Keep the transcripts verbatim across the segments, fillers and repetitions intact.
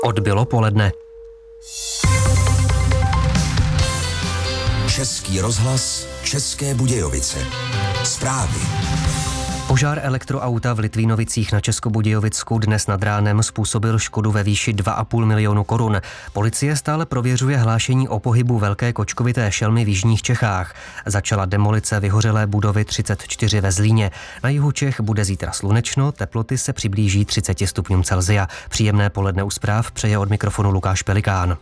Odbylo poledne. Český rozhlas, České Budějovice. Zprávy. Požár elektroauta v Litvínovicích na Českobudějovicku dnes nad ránem způsobil škodu ve výši dva a půl milionu korun. Policie stále prověřuje hlášení o pohybu velké kočkovité šelmy v jižních Čechách. Začala demolice vyhořelé budovy třicet čtyři ve Zlíně. Na jihu Čech bude zítra slunečno, teploty se přiblíží třiceti stupňům Celsia. Příjemné poledne u zpráv přeje od mikrofonu Lukáš Pelikán.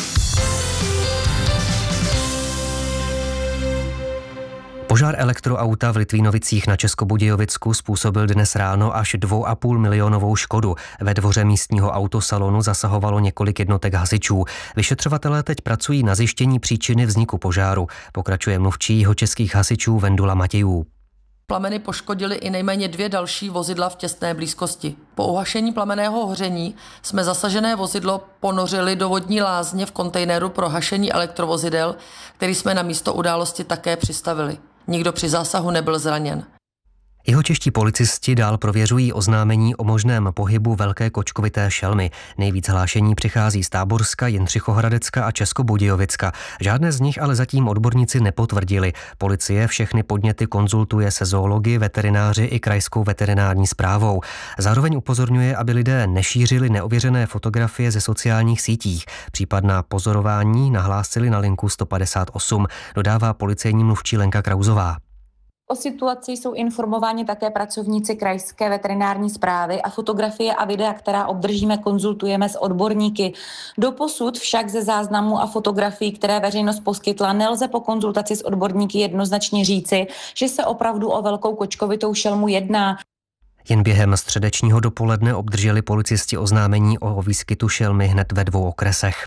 Požár elektroauta v Litvínovicích na Českobudějovicku způsobil dnes ráno až dvou a půl milionovou škodu. Ve dvoře místního autosalonu zasahovalo několik jednotek hasičů. Vyšetřovatelé teď pracují na zjištění příčiny vzniku požáru. Pokračuje mluvčí jihočeských hasičů Vendula Matějů. Plameny poškodily i nejméně dvě další vozidla v těsné blízkosti. Po uhašení plamenného hoření jsme zasažené vozidlo ponořili do vodní lázně v kontejneru pro hašení elektrovozidel, který jsme na místo události také přistavili. Nikdo při zásahu nebyl zraněn. Jihočeští policisti dál prověřují oznámení o možném pohybu velké kočkovité šelmy. Nejvíc hlášení přichází z Táborska, Jindřichohradecka a Českobudějovicka. Žádné z nich ale zatím odborníci nepotvrdili. Policie všechny podněty konzultuje se zoology, veterináři i krajskou veterinární správou. Zároveň upozorňuje, aby lidé nešířili neověřené fotografie ze sociálních sítích. Případná pozorování nahlásili na linku sto padesát osm, dodává policejní mluvčí Lenka Krauzová. O situaci jsou informováni také pracovníci krajské veterinární správy a fotografie a videa, která obdržíme, konzultujeme s odborníky. Doposud však ze záznamů a fotografií, které veřejnost poskytla, nelze po konzultaci s odborníky jednoznačně říci, že se opravdu o velkou kočkovitou šelmu jedná. Jen během středečního dopoledne obdrželi policisti oznámení o výskytu šelmy hned ve dvou okresech.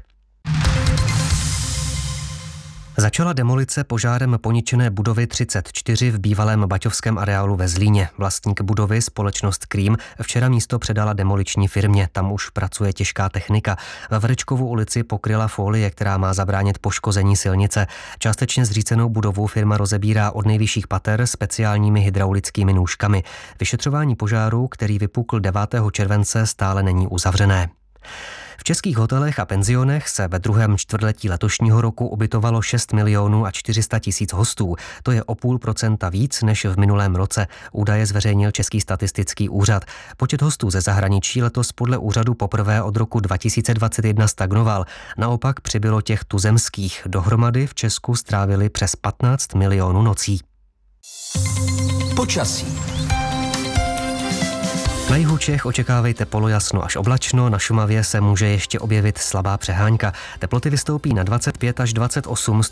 Začala demolice požárem poničené budovy třicet čtyři v bývalém baťovském areálu ve Zlíně. Vlastník budovy, společnost Krím, včera místo předala demoliční firmě. Tam už pracuje těžká technika. Ve Vrečkovu ulici pokryla folie, která má zabránit poškození silnice. Částečně zřícenou budovu firma rozebírá od nejvyšších pater speciálními hydraulickými nůžkami. Vyšetřování požáru, který vypukl devátého července, stále není uzavřené. V českých hotelech a penzionech se ve druhém čtvrtletí letošního roku ubytovalo šest milionů a čtyři sta tisíc hostů. To je o půl procenta víc než v minulém roce. Údaje zveřejnil Český statistický úřad. Počet hostů ze zahraničí letos podle úřadu poprvé od roku dva tisíce dvacet jedna stagnoval. Naopak přibylo těch tuzemských. Dohromady v Česku strávili přes patnáct milionů nocí. Počasí. Na jihu Čech očekávejte polojasno až oblačno, na Šumavě se může ještě objevit slabá přehánka. Teploty vystoupí na dvacet pět až dvacet osm stupňů.